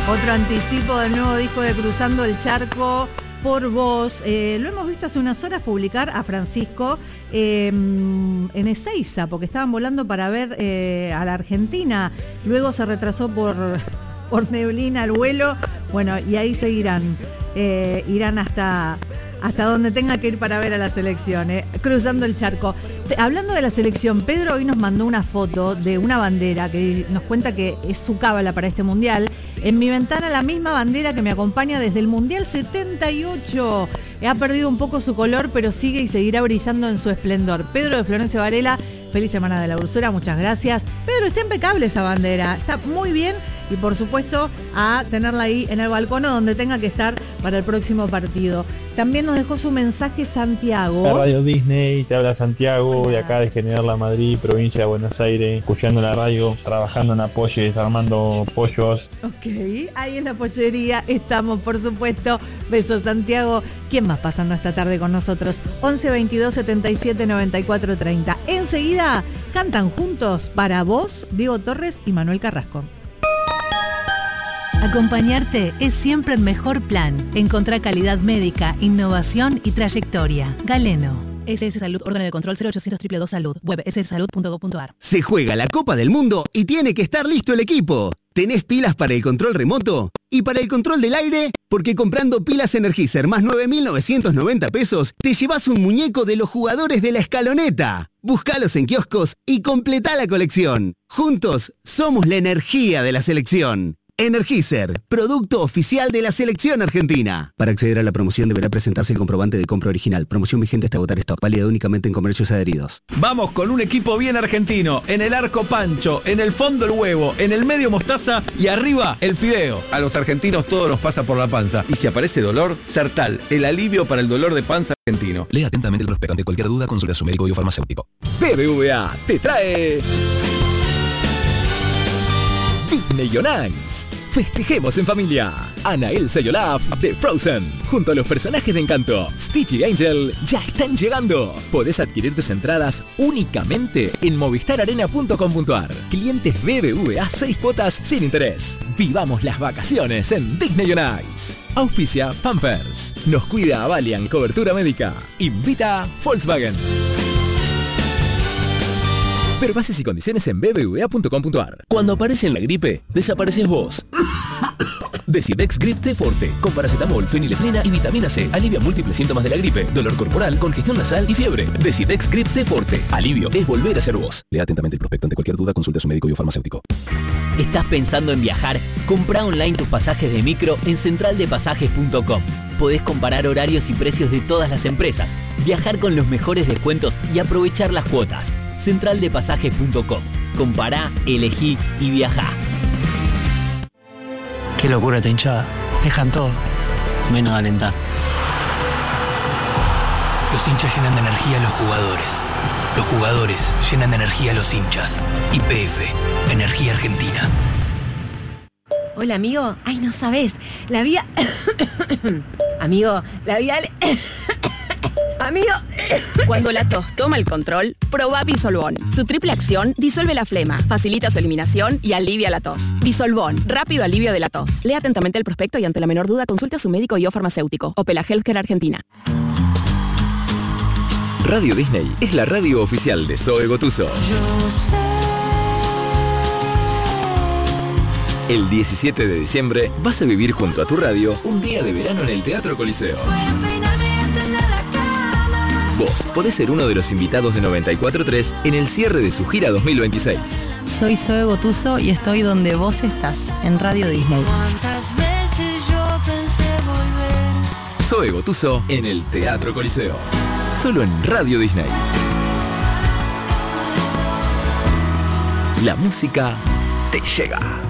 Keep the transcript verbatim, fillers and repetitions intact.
Otro anticipo del nuevo disco de Cruzando el Charco por Vos. Eh, lo hemos visto hace unas horas publicar a Francisco eh, en Ezeiza, porque estaban volando para ver eh, a la Argentina. Luego se retrasó por, por neblina el vuelo. Bueno, y ahí seguirán. Eh, irán hasta, hasta donde tenga que ir para ver a la selección, eh, cruzando el charco. Te, hablando de la selección, Pedro hoy nos mandó una foto de una bandera que nos cuenta que es su cábala para este mundial. En mi ventana la misma bandera que me acompaña desde el Mundial setenta y ocho. Ha perdido un poco su color, pero sigue y seguirá brillando en su esplendor. Pedro de Florencio Varela, feliz semana de la dulzura, muchas gracias. Pedro, está impecable esa bandera, está muy bien. Y por supuesto a tenerla ahí en el balcón o donde tenga que estar para el próximo partido. También nos dejó su mensaje Santiago. La Radio Disney, te habla Santiago, Hola. de acá de General La Madrid, provincia de Buenos Aires, escuchando la radio, trabajando en apoyes, armando pollos. Ok, ahí en la pollería estamos, por supuesto. Besos, Santiago. ¿Quién más pasando esta tarde con nosotros? once veintidós setenta y siete noventa y cuatro treinta. Enseguida cantan juntos Para Vos, Diego Torres y Manuel Carrasco. Acompañarte es siempre el mejor plan. Encontrá calidad médica, innovación y trayectoria. Galeno. S S Salud, órgano de control cero ochocientos dos dos dos Salud. Web s s salud punto gov punto a r. Se juega la Copa del Mundo y tiene que estar listo el equipo. ¿Tenés pilas para el control remoto? ¿Y para el control del aire? Porque comprando pilas Energizer más nueve mil novecientos noventa pesos, te llevas un muñeco de los jugadores de la escaloneta. Búscalos en kioscos y completá la colección. Juntos somos la energía de la selección. Energizer, producto oficial de la selección argentina. Para acceder a la promoción deberá presentarse el comprobante de compra original. Promoción vigente hasta agotar stock. Válida únicamente en comercios adheridos. Vamos con un equipo bien argentino. En el arco Pancho, en el fondo el huevo, en el medio mostaza y arriba el fideo. A los argentinos todo nos pasa por la panza. Y si aparece dolor, Sertal, el alivio para el dolor de panza argentino. Lea atentamente el prospecto. Ante cualquier duda, consulta a su médico y o farmacéutico. B B V A te trae Disney on Ice. Festejemos en familia. Ana, Elsa y Olaf de Frozen, junto a los personajes de Encanto, Stitch y Angel, ya están llegando. Podés adquirir tus entradas únicamente en movistar arena punto com punto a r. Clientes B B V A seis cuotas sin interés. Vivamos las vacaciones en Disney on Ice. Auspicia Pampers. Nos cuida Avalian Cobertura Médica. Invita Volkswagen. Ver bases y condiciones en b b v a punto com punto a r. Cuando aparece en la gripe, desapareces vos. Decidex Grip T Forte, con paracetamol, fenilefrina y vitamina C. Alivia múltiples síntomas de la gripe, dolor corporal, congestión nasal y fiebre. Decidex Grip T Forte. Alivio es volver a ser vos. Lea atentamente el prospecto. Ante cualquier duda, consulta a su médico y o farmacéutico. ¿Estás pensando en viajar? Comprá online tus pasajes de micro en central de pasajes punto com. Podés comparar horarios y precios de todas las empresas, viajar con los mejores descuentos y aprovechar las cuotas. central de pasajes punto com. Compará, elegí y viajá. Qué locura esta hinchada. Dejan todo, menos alentar. Los hinchas llenan de energía a los jugadores. Los jugadores llenan de energía a los hinchas. Y P F, Energía Argentina. Hola, amigo. Ay, no sabés. La vía... amigo, la vía... Amigo. Cuando la tos toma el control, probá Disolvón. Su triple acción disuelve la flema, facilita su eliminación y alivia la tos. Disolvón, rápido alivio de la tos. Lea atentamente el prospecto y ante la menor duda consulte a su médico y o farmacéutico. Opela Healthcare Argentina. Radio Disney es la radio oficial de Zoe Gotuso. Yo sé. El diecisiete de diciembre vas a vivir junto a tu radio un día de verano en el Teatro Coliseo. Vos podés ser uno de los invitados de noventa y cuatro punto tres en el cierre de su gira dos mil veintiséis. Soy Zoe Gotuso y estoy donde vos estás, en Radio Disney. ¿Cuántas veces yo pensé volver? Zoe Gotuso en el Teatro Coliseo. Solo en Radio Disney. La música te llega.